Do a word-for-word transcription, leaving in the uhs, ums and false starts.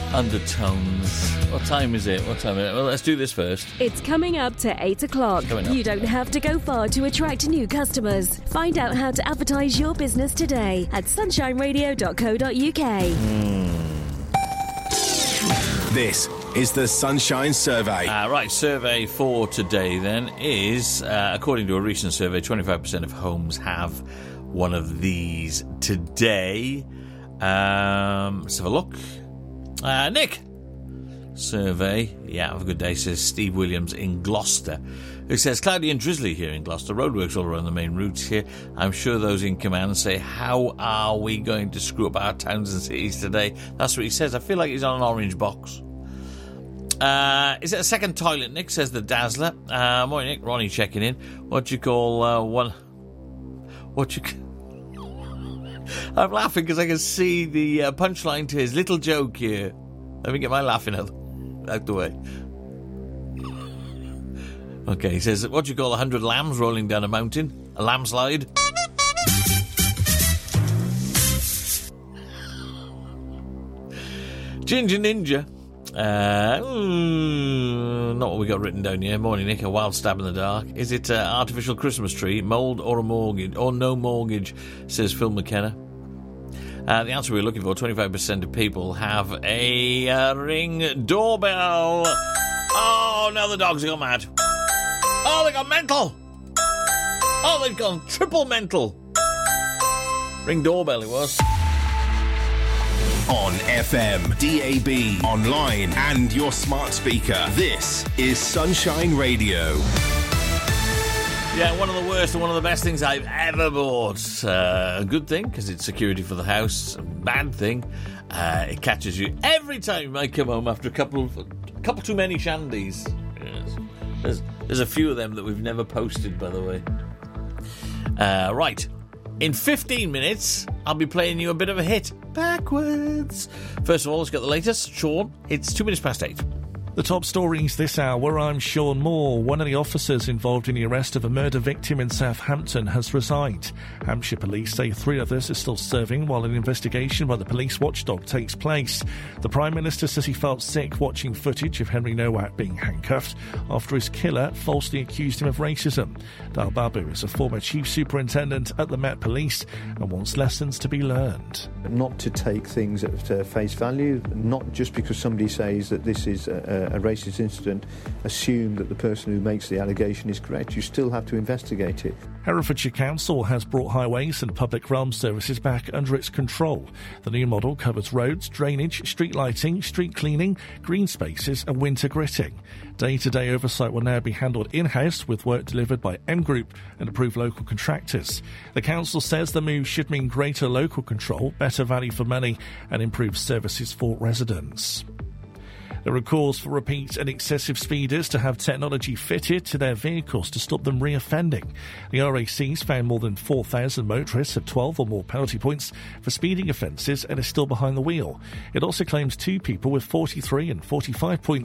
undertones. What time is it? What time is it? Well, let's do this first. It's coming up to eight o'clock. You don't have to go far to attract new customers. Find out how to advertise your business today at sunshine radio dot co dot uk. Mm. This is the Sunshine Survey. Uh, right, survey for today then is, uh, according to a recent survey, twenty-five percent of homes have one of these today. Um, let's have a look. Uh, Nick, survey. Yeah, have a good day, says Steve Williams in Gloucester, who says, cloudy and drizzly here in Gloucester. Roadworks all around the main routes here. I'm sure those in command say, how are we going to screw up our towns and cities today? That's what he says. I feel like he's on an orange box. Uh, is it a second toilet, Nick, says the Dazzler. Uh, morning, Nick. Ronnie checking in. What do you call uh, one... What you... I'm laughing because I can see the uh, punchline to his little joke here. Let me get my laughing out, out the way. Okay, he says, what do you call a hundred lambs rolling down a mountain? A landslide? Ginger Ninja. Uh, mm, not what we got written down here. Morning, Nick. A wild stab in the dark. Is it an uh, artificial Christmas tree, mould, or a mortgage? Or no mortgage, says Phil McKenna. Uh, the answer we're looking for, twenty-five percent of people have a uh, Ring doorbell. Oh, now the dogs have gone mad. Oh, they got mental. Oh, they've gone triple mental. Ring doorbell it was. On F M, D A B, online, and your smart speaker. This is Sunshine Radio. Yeah, one of the worst and one of the best things I've ever bought. Uh, a good thing, because it's security for the house. A bad thing, uh, it catches you every time I come home after a couple of, a couple too many shandies. Yes. There's, there's a few of them that we've never posted, by the way. Uh, right. In fifteen minutes, I'll be playing you a bit of a hit. Backwards. First of all, let's get the latest. Sean, it's two minutes past eight. The top stories this hour. I'm Sean Moore. One of the officers involved in the arrest of a murder victim in Southampton has resigned. Hampshire police say three others are still serving while an investigation by the police watchdog takes place. The Prime Minister says he felt sick watching footage of Henry Nowak being handcuffed after his killer falsely accused him of racism. Dal Babu is a former chief superintendent at the Met Police and wants lessons to be learned. Not to take things at uh, face value, not just because somebody says that this is a, a racist incident, assume that the person who makes the allegation is correct. You still have to investigate it. Herefordshire Council has brought highways and public realm services back under its control. The new model covers roads, drainage, street lighting, street cleaning, green spaces and winter gritting. Day-to-day oversight will now be handled in-house with work delivered by M Group and approved local contractors. The council says the move should mean greater local control, better value for money and improved services for residents. There are calls for repeat and excessive speeders to have technology fitted to their vehicles to stop them re-offending. The R A C's found more than four thousand motorists have twelve or more penalty points for speeding offences and are still behind the wheel. It also claims two people with forty-three and forty-five points